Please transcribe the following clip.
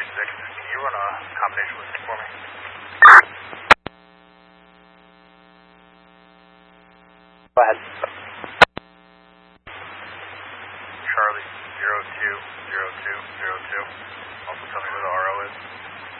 Can you run a combination listing for me? Go ahead. Charlie 020202. Also tell me where the RO is.